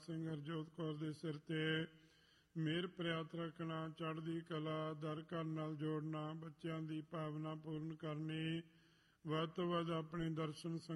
ਸਿੰਘ ਹਰਜੋਤ ਕੌਰ ਦੇ ਸਿਰ ਤੇ ਮਿਹਰ ਪ੍ਰਿਆਤ ਰੱਖਣਾ, ਚੜ੍ਹਦੀ ਕਲਾ ਦਰ ਘਰ ਨਾਲ ਜੋੜਨਾ, ਬੱਚਿਆਂ ਦੀ ਭਾਵਨਾ ਪੂਰਨ ਕਰਨੀ, ਵੱਧ ਤੋਂ ਵੱਧ ਆਪਣੇ ਦਰਸ਼ਨ